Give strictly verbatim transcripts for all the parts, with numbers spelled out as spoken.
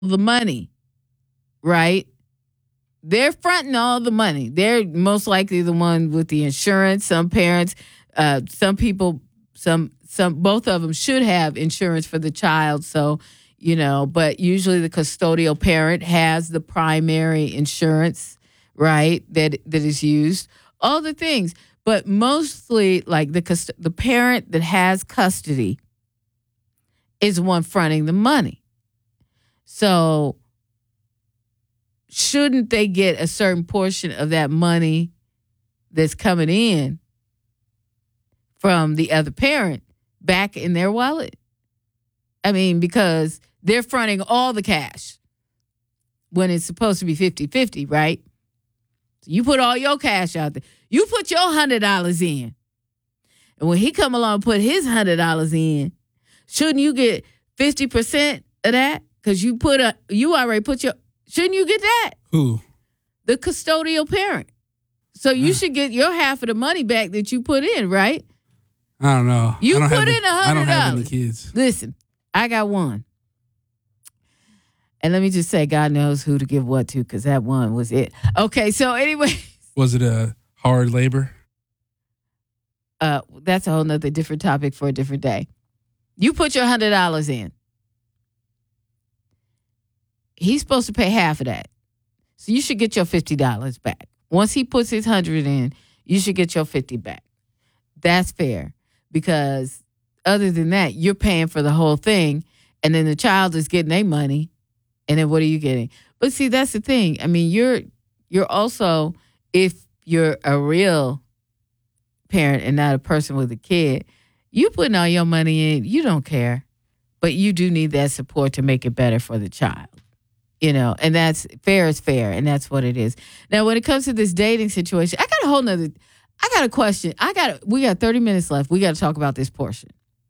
the money, right? They're fronting all the money. They're most likely the one with the insurance. Some parents, uh, some people, some some both of them should have insurance for the child. So, you know, but usually the custodial parent has the primary insurance, right? That that is used. All the things, but mostly like the cust- the parent that has custody is the one fronting the money. So shouldn't they get a certain portion of that money that's coming in from the other parent back in their wallet? I mean, because they're fronting all the cash when it's supposed to be fifty-fifty, right? So you put all your cash out there. You put your one hundred dollars in. And when he come along and put his one hundred dollars in, shouldn't you get fifty percent of that? Because you put a, you already put your, shouldn't you get that? Who? The custodial parent. So you uh, should get your half of the money back that you put in, right? I don't know. You don't put in a hundred dollars. I don't have any kids. Listen, I got one. And let me just say, God knows who to give what to, because that one was it. Okay, so anyway. Was it a hard labor? Uh, that's a whole nother different topic for a different day. You put your one hundred dollars in. He's supposed to pay half of that. So you should get your fifty dollars back. Once he puts his one hundred in, you should get your fifty back. That's fair, because other than that, you're paying for the whole thing, and then the child is getting their money, and then what are you getting? But see, that's the thing. I mean, you're you're also, if you're a real parent and not a person with a kid, you putting all your money in, you don't care, but you do need that support to make it better for the child. You know, and that's fair is fair, and that's what it is. Now, when it comes to this dating situation, I got a whole nother, I got a question. I got, we got thirty minutes left. We got to talk about this portion.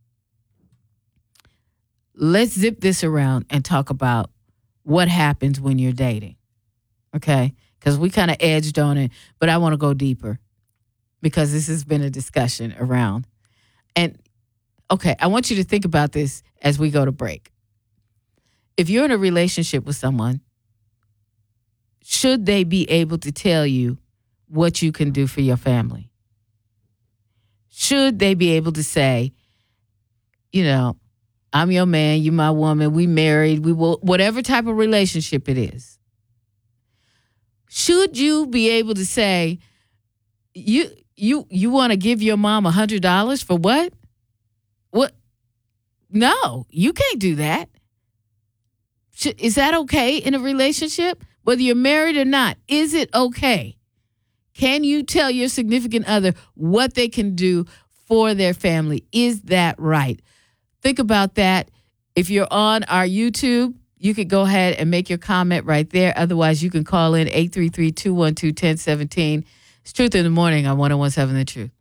Let's zip this around and talk about what happens when you're dating. Okay? Because we kind of edged on it, but I want to go deeper because this has been a discussion around. And, okay, I want you to think about this as we go to break. If you're in a relationship with someone, should they be able to tell you what you can do for your family? Should they be able to say, you know, I'm your man, you my woman, we married, we will, whatever type of relationship it is. Should you be able to say, you you you want to give your mom one hundred dollars for what? What? No, you can't do that. Is that okay in a relationship? Whether you're married or not, is it okay? Can you tell your significant other what they can do for their family? Is that right? Think about that. If you're on our YouTube, you could go ahead and make your comment right there. Otherwise, you can call in eight three three, two one two, one zero one seven. It's Truth in the Morning on one oh one seven The Truth.